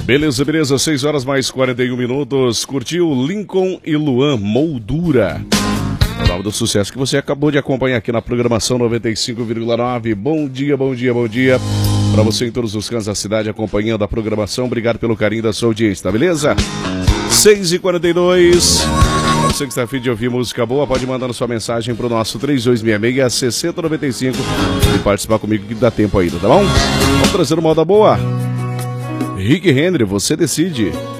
Beleza, beleza, 6 horas mais 41 minutos. Curtiu Lincoln e Luan, Moldura. O nome do sucesso que você acabou de acompanhar aqui na programação 95,9. Bom dia, bom dia, bom dia. Para você em todos os cantos da cidade acompanhando a programação. Obrigado pelo carinho da sua audiência, tá beleza? 6h42. Você que está afim de ouvir música boa, pode mandar sua mensagem pro nosso 3266-6095 e participar comigo que dá tempo ainda, tá bom? Vamos trazer uma moda boa. Rick Henry, você decide.